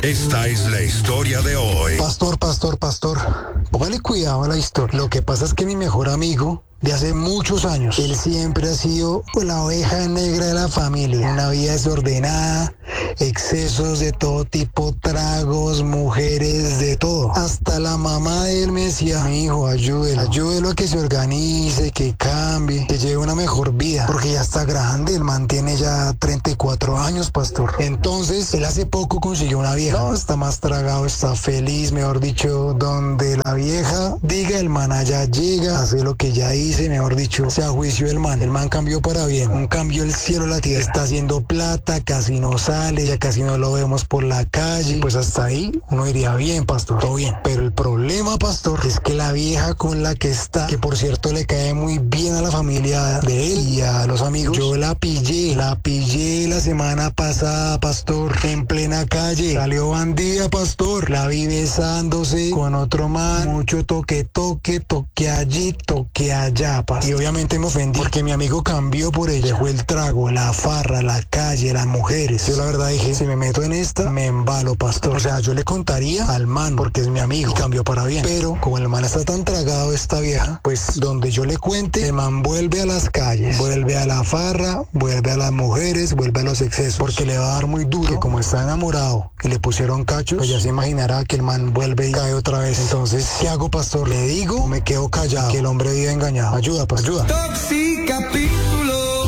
Esta es la historia de hoy. Pastor. Póngale cuidado a la historia. Lo que pasa es que mi mejor amigo de hace muchos años, él siempre ha sido la oveja negra de la familia. Una vida desordenada, excesos de todo tipo, tragos, mujeres, de todo. Hasta la mamá de él me decía: mi hijo, ayúdelo a que se organice, que cambie, que lleve una mejor vida, porque ya está grande, él mantiene ya 34 años, pastor. Entonces, él hace poco consiguió una vieja. No, está más tragado, está feliz, mejor dicho, donde la vieja diga, el man allá llega, hace lo que ella dice, mejor dicho, se ajuició el man cambió para bien, un cambio del cielo a la tierra, está haciendo plata, casi no sale, ya casi no lo vemos por la calle, pues hasta ahí uno diría: bien, pastor, todo bien. Pero el problema, pastor, es que la vieja con la que está, que por cierto le cae muy bien a la familia de él y a los amigos, yo la pillé la semana pasada, pastor, en plena calle, salió bandida, pastor, la vi besándose con otro man, mucho toque allí, toque allá, pastor. Y obviamente me ofendí porque mi amigo cambió por ella, dejó el trago, la farra, la calle, las mujeres. Yo la verdad dije: si me meto en esta, me embalo, pastor. O sea, yo le contaría al man porque es mi amigo y cambió para bien. Pero como el man está tan tragado de esta vieja, pues donde yo le cuente, el man vuelve a las calles, vuelve a la farra, vuelve a las mujeres, vuelve a los excesos, porque le va a dar muy duro, que como está enamorado y le pusieron cachos, pues ya se imaginará que el man vuelve y cae otra vez. Entonces, ¿qué hago, pastor? ¿Le digo o me quedo callado? Que el hombre vive engañado. Ayuda, pues, ayuda. Toxicapítulos.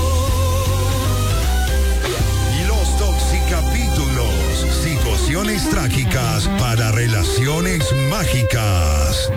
Y los toxicapítulos. Situaciones trágicas para relaciones mágicas.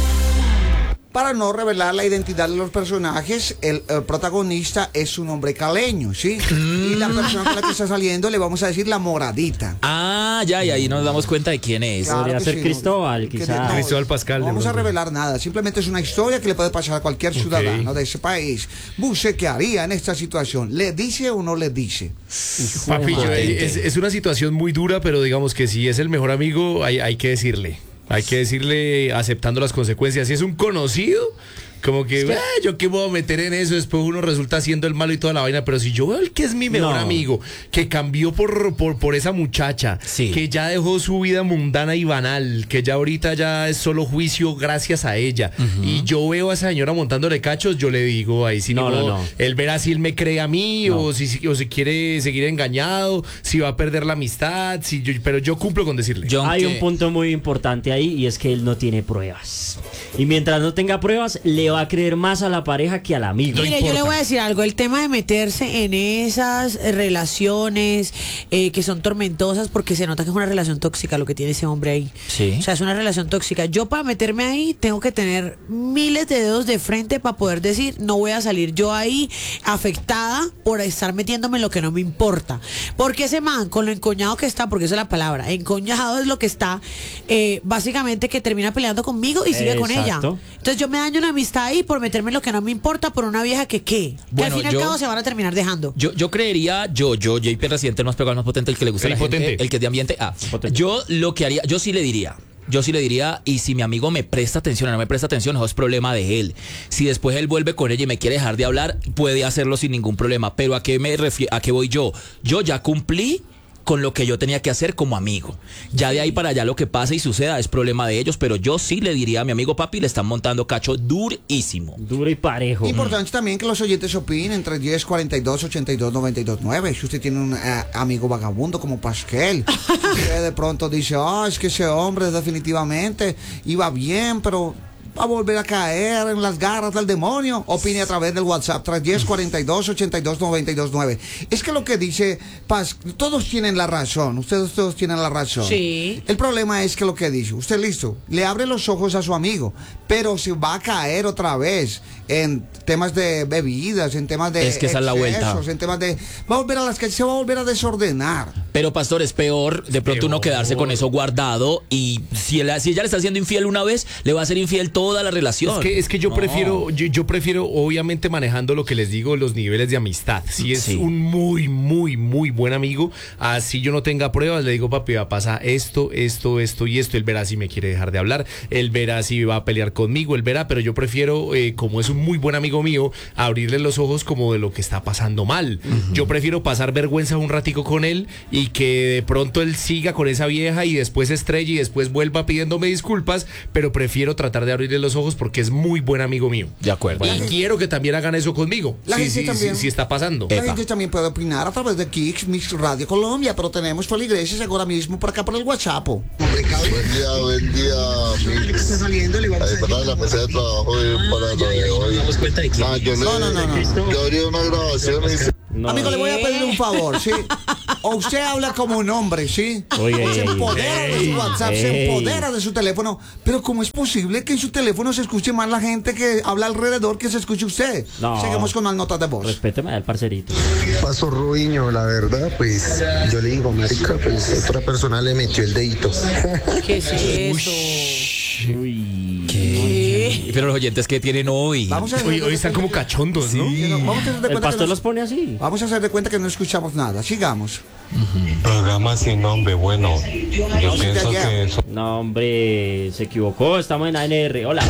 Para no revelar la identidad de los personajes, el protagonista es un hombre caleño, ¿sí? Y la persona con la que está saliendo le vamos a decir la moradita. Ah, ya, y ahí nos damos cuenta de quién es. Claro Podría que ser sí, Cristóbal, quizás. Cristóbal Pascal. No vamos a revelar nada, simplemente es una historia que le puede pasar a cualquier ciudadano de ese país. ¿Usted qué haría en esta situación? ¿Le dice o no le dice? Papi, es una situación muy dura, pero digamos que si es el mejor amigo, hay que decirle. Hay que decirle aceptando las consecuencias. Si es un conocido, como que, yo qué me voy a meter en eso, después uno resulta siendo el malo y toda la vaina, pero si yo veo el que es mi mejor amigo, que cambió por esa muchacha, que ya dejó su vida mundana y banal, que ya ahorita ya es solo juicio gracias a ella, y yo veo a esa señora montándole cachos, yo le digo, ahí sí no. Él verá si él me cree a mí, o si quiere seguir engañado, si va a perder la amistad, pero yo cumplo con decirle. Hay un punto muy importante ahí, y es que él no tiene pruebas. Y mientras no tenga pruebas, le va a creer más a la pareja que al amigo. Mire, yo le voy a decir algo, el tema de meterse en esas relaciones que son tormentosas, porque se nota que es una relación tóxica lo que tiene ese hombre ahí. Sí. O sea, es una relación tóxica. Yo para meterme ahí tengo que tener miles de dedos de frente para poder decir: no voy a salir yo ahí afectada por estar metiéndome en lo que no me importa. Porque ese man, con lo encoñado que está, porque esa es la palabra, encoñado es lo que está, básicamente que termina peleando conmigo y sigue con ella. Entonces yo me daño una amistad ahí por meterme en lo que no me importa por una vieja que al fin y al cabo se van a terminar dejando. Yo creería, JP Residente, el más pegado, el más potente, el que le gusta a la gente, el que es de ambiente. Yo lo que haría, yo sí le diría, y si mi amigo me presta atención o no me presta atención, eso es problema de él. Si después él vuelve con ella y me quiere dejar de hablar, puede hacerlo sin ningún problema. Pero ¿a qué me refiero? ¿A qué voy yo? Yo ya cumplí con lo que yo tenía que hacer como amigo. Ya de ahí para allá lo que pase y suceda es problema de ellos, pero yo sí le diría a mi amigo: papi, le están montando cacho durísimo. Duro y parejo. Importante también que los oyentes opinen entre 1042-82-92-9. Si usted tiene un amigo vagabundo como Pascal, usted de pronto dice: es que ese hombre definitivamente iba bien, pero va a volver a caer en las garras del demonio. Opine a través del WhatsApp 310-42-82-92-9. Es que lo que dice Paz, todos tienen la razón, ustedes todos tienen la razón. Sí. El problema es que lo que dice, usted listo, le abre los ojos a su amigo, pero se va a caer otra vez en temas de bebidas, en temas de es que esa es la vuelta. En temas de, va a volver a las calles, se va a volver a desordenar. Pero pastor, es peor de pronto uno quedarse con eso guardado, y si ella le está siendo infiel una vez, le va a ser infiel todo toda la relación. Es que yo prefiero, obviamente, manejando lo que les digo, los niveles de amistad. Si es un muy, muy, muy buen amigo, así yo no tenga pruebas, le digo, papi, pasa esto y esto. Él verá si me quiere dejar de hablar, él verá si va a pelear conmigo, él verá, pero yo prefiero, como es un muy buen amigo mío, abrirle los ojos como de lo que está pasando mal. Yo prefiero pasar vergüenza un ratico con él y que de pronto él siga con esa vieja y después estrelle y después vuelva pidiéndome disculpas, pero prefiero tratar de abrirle los ojos porque es muy buen amigo mío. De acuerdo. Y quiero que también hagan eso conmigo. Sí está pasando. La gente también puede opinar a través de Kicks Mix Radio Colombia, pero tenemos feligreses ahora mismo por acá por el WhatsApp. Buen día, Mix. Para la mesa de trabajo para lo de hoy. Yo haría una grabación y... Amigo, le voy a pedir un favor, ¿sí? O usted habla como un hombre, ¿sí? O se empodera de su WhatsApp, se empodera de su teléfono. Pero ¿cómo es posible que en su teléfono se escuche más la gente que habla alrededor que se escuche usted? No. Seguimos con más notas de voz. Respéteme al parcerito. Pasó Ruiño, la verdad, pues yo le digo, marica, pues otra persona le metió el dedito. ¿Qué es eso? Uy. ¿Qué? Pero los oyentes que tienen hoy. Hoy están como cachondos, ¿no? Vamos a hacer de El cuenta pastor los pone así. Vamos a hacer de cuenta que no escuchamos nada. Sigamos. Programa sin nombre, bueno, yo pienso que eso... No, hombre, se equivocó, estamos en ANR. Hola.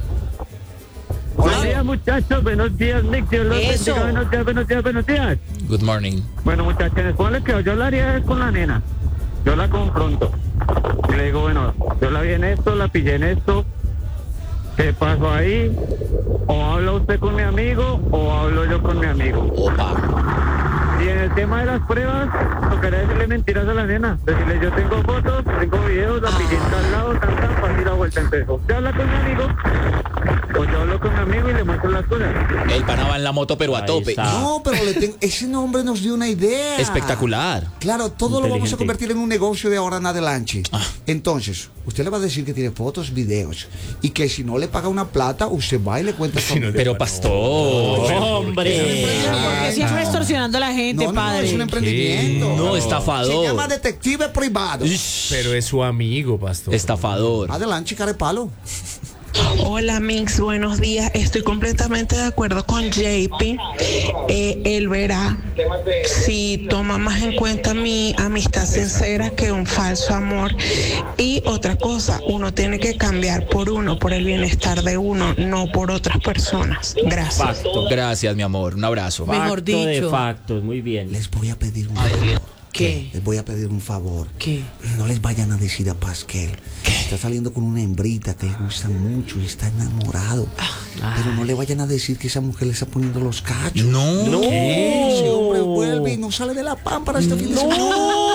Buenos días, muchachos. Buenos días, Nick. Dios los bendiga. Buenos días. Good morning. Bueno, muchachos, después que yo hablaría con la nena. Yo la confronto. Y le digo, bueno, yo la vi en esto, la pillé en esto. ¿Qué pasó ahí? O habla usted con mi amigo o hablo yo con mi amigo. Opa. Y en el tema de las pruebas, tocaría decirle mentiras a la nena. Decirle, yo tengo fotos, tengo videos, la pillé en tal lado, tan, fácil la vuelta. Entonces, usted habla con mi amigo, o yo hablo con mi amigo y le muestro las cosas. El pana va en la moto, pero a tope. No, pero ese nombre nos dio una idea. Espectacular. Claro, todo lo vamos a convertir en un negocio de ahora en adelante. Entonces, usted le va a decir que tiene fotos, videos, y que si no le paga una plata, usted va y le cuenta. Pero pastor. Hombre. Porque siempre extorsionando a la gente, padre. Es un emprendimiento. No, estafador. Se llama detective privado. Pero es su amigo, pastor. Estafador. Adelante, carepalo. Hola Mix, buenos días. Estoy completamente de acuerdo con JP. Él verá si toma más en cuenta mi amistad sincera que un falso amor. Y otra cosa, uno tiene que cambiar por uno, por el bienestar de uno, no por otras personas. Gracias. Facto. Gracias, mi amor. Un abrazo. Mejor dicho. De factos, muy bien. Les voy a pedir un favor. ¿Qué? Les voy a pedir un favor. ¿Qué? No les vayan a decir a Pasquel. Está saliendo con una hembrita que le gusta mucho y está enamorado. Pero no le vayan a decir que esa mujer le está poniendo los cachos. No. Ese hombre vuelve y no sale de la pámpara este fin de semana.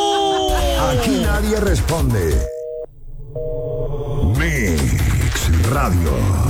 Aquí nadie responde. Mix Radio.